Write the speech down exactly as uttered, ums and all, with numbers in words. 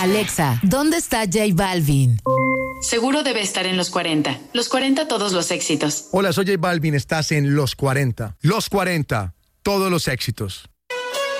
Alexa, ¿dónde está J Balvin? Seguro debe estar en los cuarenta. Los cuarenta, todos los éxitos. Hola, soy J Balvin, estás en Los cuarenta. Los cuarenta, todos los éxitos.